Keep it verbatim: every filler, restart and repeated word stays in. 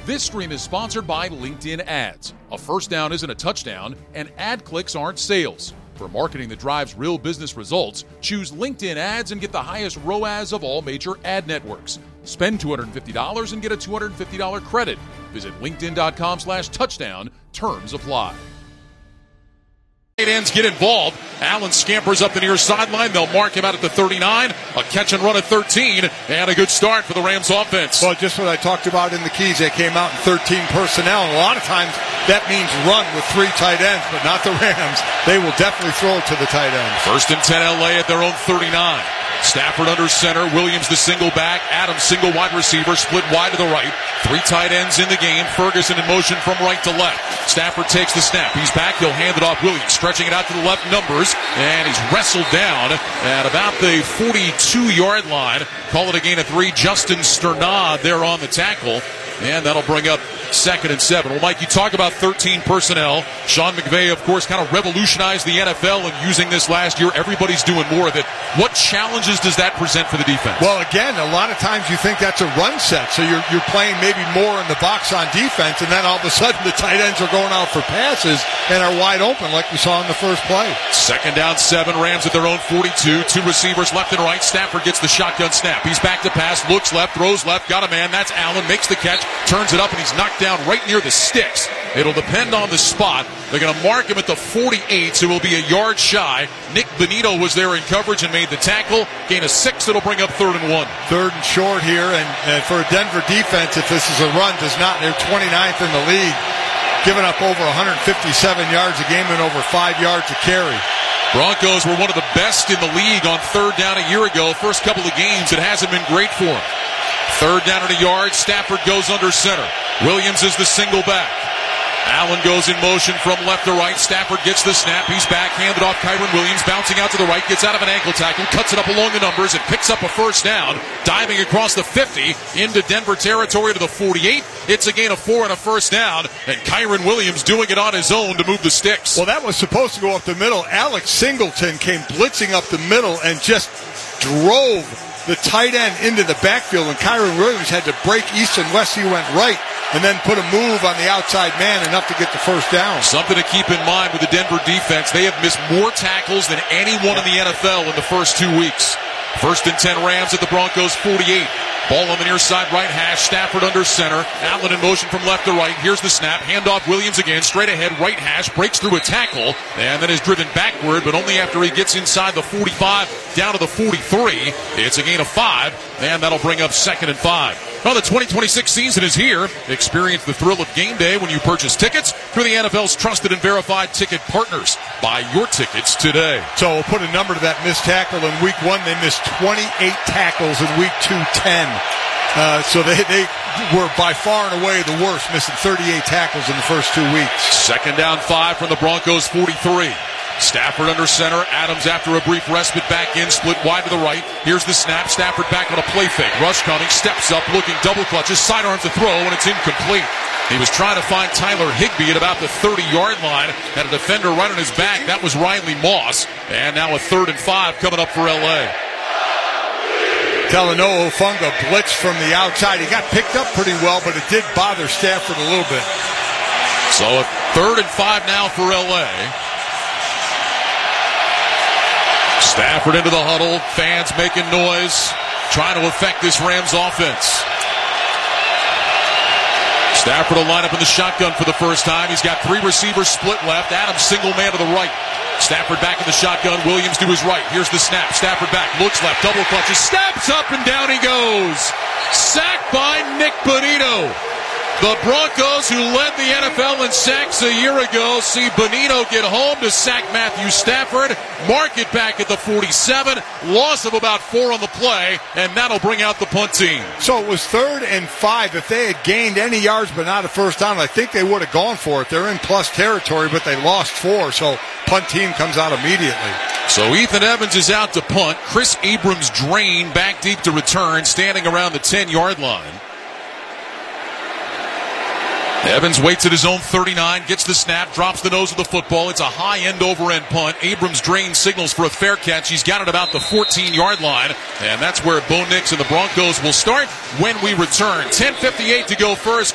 This stream is sponsored by LinkedIn Ads. A first down isn't a touchdown, and ad clicks aren't sales. For marketing that drives real business results, choose LinkedIn Ads and get the highest R O A S of all major ad networks. Spend two hundred fifty dollars and get a two hundred fifty dollars credit. Visit linkedin.com slash touchdown. Terms apply. Tight ends get involved. Allen scampers up the near sideline. They'll mark him out at the thirty-nine. A catch and run at thirteen. And a good start for the Rams offense. Well, just what I talked about in the keys. They came out in thirteen personnel. And a lot of times that means run with three tight ends, but not the Rams. They will definitely throw it to the tight ends. First and ten L A at their own thirty-nine. Stafford under center. Williams the single back. Adams single wide receiver. Split wide to the right. Three tight ends in the game. Ferguson in motion from right to left. Stafford takes the snap. He's back. He'll hand it off. Williams stretching it out to the left. Numbers. And he's wrestled down at about the forty-two-yard line. Call it a gain of three. Justin Sternad there on the tackle. And that'll bring up second and seven. Well, Mike, you talk about thirteen personnel. Sean McVay, of course, kind of revolutionized the N F L in using this last year. Everybody's doing more of it. What challenges does that present for the defense? Well, again, a lot of times you think that's a run set, so you're, you're playing maybe more in the box on defense, and then all of a sudden the tight ends are going out for passes and are wide open like we saw in the first play. Second down, seven. Rams at their own forty-two. Two receivers left and right. Stafford gets the shotgun snap. He's back to pass, looks left, throws left, got a man. That's Allen, makes the catch, turns it up, and he's knocked down right near the sticks. It'll depend on the spot. They're going to mark him at the forty-eight, so he'll be a yard shy. Nick Benito was there in coverage and made the tackle. Gain of six, it'll bring up third and one. Third and short here, and, and for a Denver defense, if this is a run, does not. They're twenty-ninth in the league, giving up over one hundred fifty-seven yards a game and over five yards a carry. Broncos were one of the best in the league on third down a year ago. First couple of games, it hasn't been great for them. Third down at a yard. Stafford goes under center. Williams is the single back. Allen goes in motion from left to right. Stafford gets the snap. He's back. Handed off Kyren Williams. Bouncing out to the right. Gets out of an ankle tackle. Cuts it up along the numbers and picks up a first down. Diving across the fifty into Denver territory to the forty-eight. It's a gain of four and a first down. And Kyren Williams doing it on his own to move the sticks. Well, that was supposed to go up the middle. Alex Singleton came blitzing up the middle and just drove the tight end into the backfield, and Kyren Williams had to break east and west. He went right and then put a move on the outside man enough to get the first down. Something to keep in mind with the Denver defense. They have missed more tackles than anyone in the N F L in the first two weeks. First and ten Rams at the Broncos forty-eight. Ball on the near side right hash. Stafford under center. Allen in motion from left to right. Here's the snap. Handoff Williams again. Straight ahead right hash. Breaks through a tackle. And then is driven backward. But only after he gets inside the forty-five down to the forty-three. It's a gain of five. And that'll bring up second and five. Well, the twenty twenty-six season is here. Experience the thrill of game day when you purchase tickets through the N F L's trusted and verified ticket partners. Buy your tickets today. So we'll put a number to that missed tackle. In week one, they missed twenty-eight tackles. In week two, ten. Uh, so they, they were by far and away the worst, missing thirty-eight tackles in the first two weeks. Second down five from the Broncos forty-three. Stafford under center. Adams after a brief respite back in, split wide to the right. Here's the snap. Stafford back on a play fake. Rush coming, steps up, looking, double clutches, sidearms to throw, and it's incomplete. He was trying to find Tyler Higbee at about the thirty-yard line. Had a defender right on his back. That was Riley Moss. And now a third and five coming up for L A. Talanoa Hufanga blitzed from the outside. He got picked up pretty well, but it did bother Stafford a little bit. So a third and five now for L A. Stafford into the huddle. Fans making noise, trying to affect this Rams offense. Stafford will line up in the shotgun for the first time. He's got three receivers split left. Adams single man to the right. Stafford back in the shotgun. Williams to his right. Here's the snap. Stafford back. Looks left. Double clutches. Steps up and down he goes. Sacked by Nick Benito. The Broncos, who led the N F L in sacks a year ago, see Benito get home to sack Matthew Stafford. Mark it back at the forty-seven. Loss of about four on the play, and that'll bring out the punt team. So it was third and five. If they had gained any yards but not a first down, I think they would have gone for it. They're in plus territory, but they lost four, so punt team comes out immediately. So Ethan Evans is out to punt. Chris Abrams drained back deep to return, standing around the ten-yard line. Evans waits at his own thirty-nine, gets the snap, drops the nose of the football. It's a high end over end punt. Abrams drain signals for a fair catch. He's got it about the fourteen-yard line, and that's where Bo Nix and the Broncos will start when we return. ten fifty-eight to go first.